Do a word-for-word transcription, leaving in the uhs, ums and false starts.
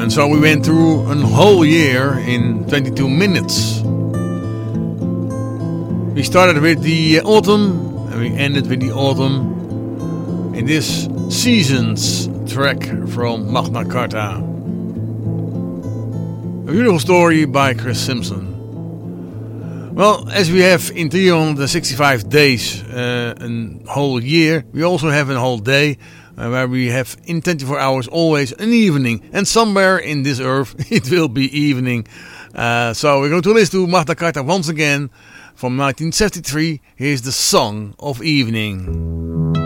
And so we went through a whole year in twenty-two minutes. We started with the autumn and we ended with the autumn in this season's track from Magna Carta. A beautiful story by Chris Simpson. Well, as we have in three hundred sixty-five days uh, a whole year, we also have a whole day uh, where we have in twenty-four hours always an evening. And somewhere in this earth it will be evening. Uh, so we're going to listen to Magna Carta once again from nineteen seventy-three. Here's the Song of Evening.